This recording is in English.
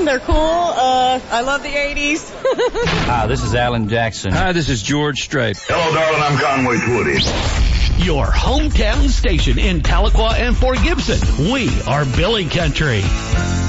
them. They're cool. I love the 80s. Hi, this is Alan Jackson. Hi, this is George Strait. Hello, darling. I'm Conway Twitty. Your hometown station in Tahlequah and Fort Gibson. We are Billy Country.